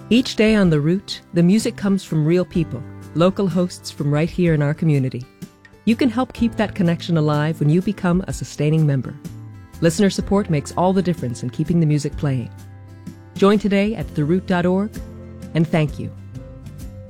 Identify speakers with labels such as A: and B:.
A: Each day on The Root, the music comes from real people, local hosts from right here in our community. You can help keep that connection alive when you become a sustaining member. Listener support makes all the difference in keeping the music playing. Join today at theroot.org, and thank you.